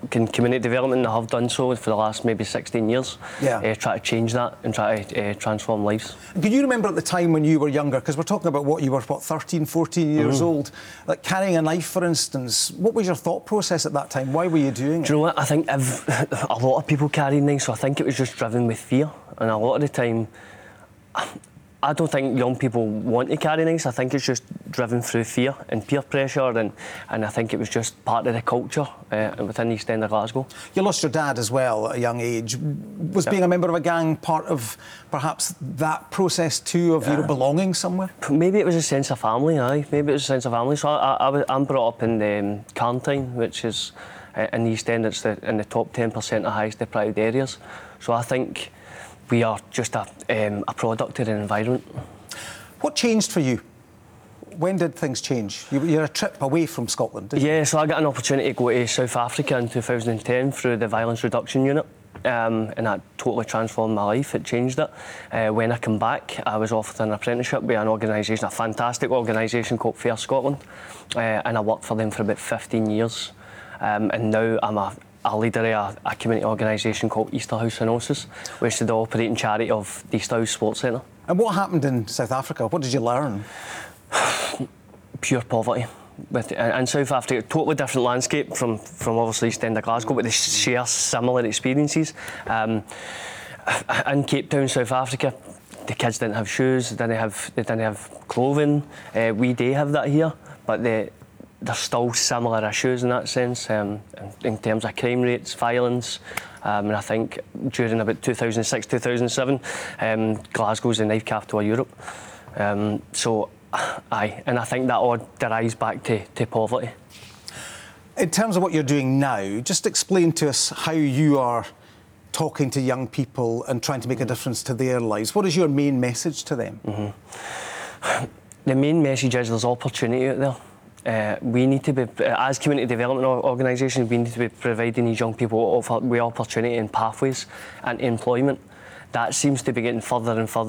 in community development, and I have done so for the last maybe 16 years. Yeah. Try to change that and try to transform lives. Can you remember at the time when you were younger, because we're talking about what you were, 13, 14 years old, like carrying a knife, for instance, what was your thought process at that time? Why were you doing it? Do you know what? I think a lot of people carried knives, so I think it was just driven with fear. And a lot of the time, I don't think young people want to carry knives. I think it's just driven through fear and peer pressure, and I think it was just part of the culture within the East End of Glasgow. You lost your dad as well at a young age. Was being a member of a gang part of perhaps that process too, of belonging somewhere? Maybe it was a sense of family, aye. Maybe it was a sense of family. So I'm brought up in Carntine, which is in the East End. It's in the top 10% of highest deprived areas. So I think we are just a product of the environment. What changed for you? When did things change? You had a trip away from Scotland, didn't you? Yeah, so I got an opportunity to go to South Africa in 2010 through the Violence Reduction Unit, and that totally transformed my life. It changed it. When I came back, I was offered an apprenticeship with an organisation, a fantastic organisation called Fair Scotland, and I worked for them for about 15 years. And now I'm a leader of a community organisation called Easterhouse Synosis, which is the operating charity of the Easterhouse Sports Centre. And what happened in South Africa? What did you learn? Pure poverty. In South Africa, totally different landscape from obviously East End of Glasgow, but they share similar experiences. In Cape Town, South Africa, the kids didn't have shoes, they didn't have clothing. We do have that here, but there's still similar issues in that sense, in terms of crime rates, violence, and I think during about 2006, 2007, Glasgow's the knife capital of Europe. Aye, and I think that all derives back to poverty. In terms of what you're doing now, just explain to us how you are talking to young people and trying to make a difference to their lives. What is your main message to them? The main message is there's opportunity out there. We need to be, as community development organisations, we need to be providing these young people with opportunity and pathways and employment. That seems to be getting further and further